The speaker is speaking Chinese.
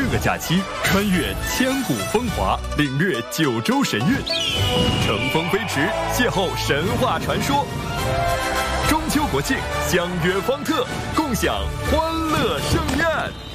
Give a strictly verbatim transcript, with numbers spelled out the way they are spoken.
个假期，穿越千古风华，领略九州神韵，乘风飞驰，邂逅神话传说。中秋国庆，相约方特，共享欢乐盛宴。